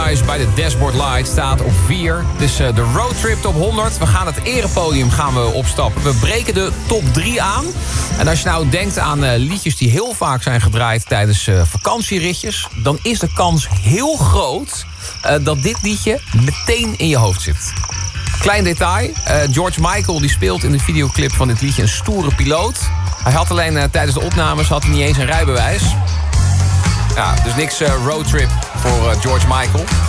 Paradise by the Dashboard Light staat op 4. Het is de Roadtrip Top 100. We gaan het erepodium opstappen. We breken de top 3 aan. En als je nou denkt aan liedjes die heel vaak zijn gedraaid tijdens vakantieritjes, dan is de kans heel groot dat dit liedje meteen in je hoofd zit. Klein detail, George Michael die speelt in de videoclip van dit liedje een stoere piloot. Hij had alleen tijdens de opnames niet eens een rijbewijs. Ja, dus niks roadtrip voor George Michael.